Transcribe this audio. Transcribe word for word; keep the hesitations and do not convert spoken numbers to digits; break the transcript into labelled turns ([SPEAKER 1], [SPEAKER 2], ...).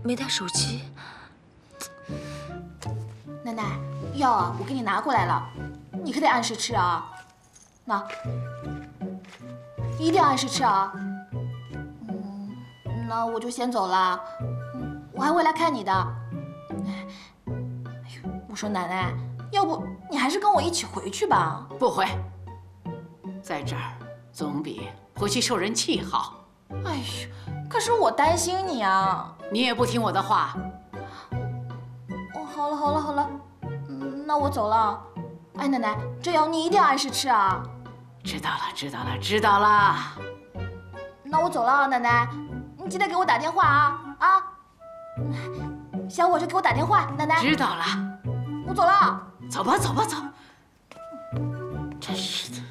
[SPEAKER 1] 没带手机。
[SPEAKER 2] 奶奶，药啊，我给你拿过来了，你可得按时吃啊。那，一定要按时吃啊。嗯，那我就先走了，我还会来看你的。哎呦，我说奶奶，要不你还是跟我一起回去吧。
[SPEAKER 3] 不回，在这儿总比回去受人气好。
[SPEAKER 2] 哎呦，可是我担心你啊。
[SPEAKER 3] 你也不听我的话。
[SPEAKER 2] 哦，好了好了好了，嗯，那我走了。哎，奶奶，这药你一定要按时吃啊。
[SPEAKER 3] 知道了，知道了，知道了。
[SPEAKER 2] 那我走了啊，奶奶，你记得给我打电话啊啊！小火车给我打电话，奶奶。
[SPEAKER 3] 知道了。
[SPEAKER 2] 我走了。
[SPEAKER 3] 走吧，走吧，走。真是的。